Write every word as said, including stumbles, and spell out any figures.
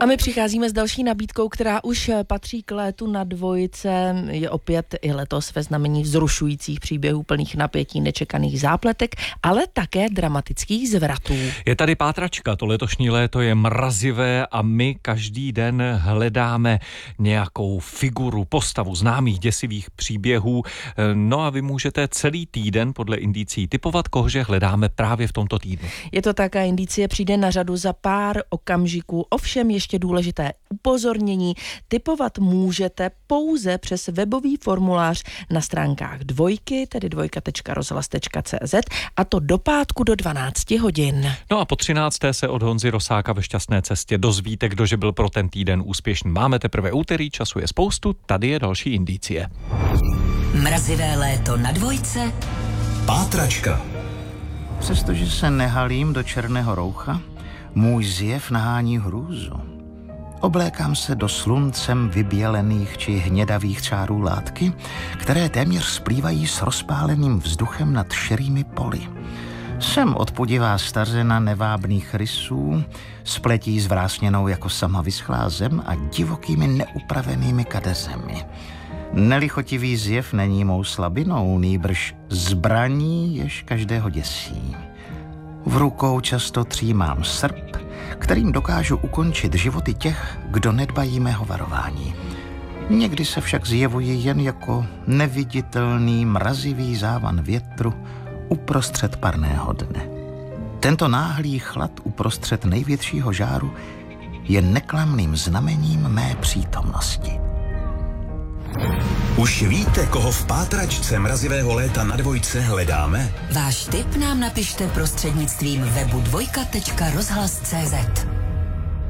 A my přicházíme s další nabídkou, která už patří k létu na dvojce. Je opět i letos ve znamení vzrušujících příběhů plných napětí, nečekaných zápletek, ale také dramatických zvratů. Je tady pátračka, to letošní léto je mrazivé a my každý den hledáme nějakou figuru, postavu známých děsivých příběhů. No a vy můžete celý týden podle indicí tipovat, kohože hledáme právě v tomto týdnu. Je to tak a indicie přijde na řadu za pár okamžiků. Ovšem ještě důležité upozornění. Tipovat můžete pouze přes webový formulář na stránkách dvojky, tedy dvojka tečka rozhlas tečka cé zet, a to do pátku do dvanácti hodin. No a po třinácté se od Honzy Rosáka ve Šťastné cestě dozvíte, kdože byl pro ten týden úspěšný. Máme teprve úterý, času je spoustu, tady je další indicie. Mrazivé léto na dvojce. Pátračka. Přestože se nehalím do černého roucha, můj zjev nahání hrůzu. Oblékám se do sluncem vybělených či hnědavých čárů látky, které téměř splývají s rozpáleným vzduchem nad širými poli. Jsem odpudivá stařena nevábných rysů, spletí zvrásněnou jako sama vyschlá zem a divokými neupravenými kadezemi. Nelichotivý zjev není mou slabinou, nýbrž zbraní, jež každého děsí. V rukou často třímám srp, kterým dokážu ukončit životy těch, kdo nedbají mého varování. Někdy se však zjevuji jen jako neviditelný mrazivý závan větru uprostřed parného dne. Tento náhlý chlad uprostřed největšího žáru je neklamným znamením mé přítomnosti. Už víte, koho v pátračce mrazivého léta na dvojce hledáme? Váš tip nám napište prostřednictvím webu dvojka tečka rozhlas tečka cé zet.